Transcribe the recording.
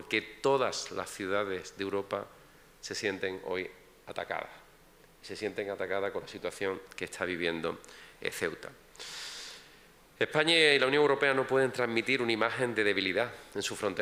porque todas las ciudades de Europa se sienten hoy atacadas. Se sienten atacadas con la situación que está viviendo Ceuta. España y la Unión Europea no pueden transmitir una imagen de debilidad en su frontera